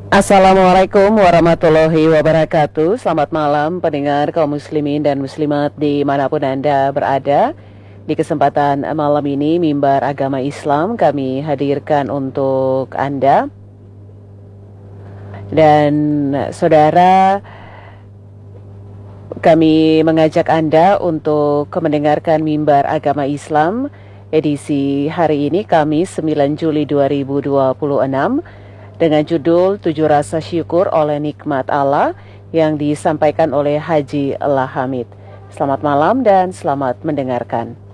Assalamualaikum warahmatullahi wabarakatuh. Selamat malam pendengar kaum muslimin dan muslimat dimanapun Anda berada. Di kesempatan malam ini Mimbar Agama Islam kami hadirkan untuk Anda. Dan saudara, kami mengajak Anda untuk mendengarkan Mimbar Agama Islam edisi hari ini Kamis 9 Juli 2026 dengan judul 7 Rasa Syukur oleh Nikmat Allah yang disampaikan oleh Haji Lahamid. Selamat malam dan selamat mendengarkan.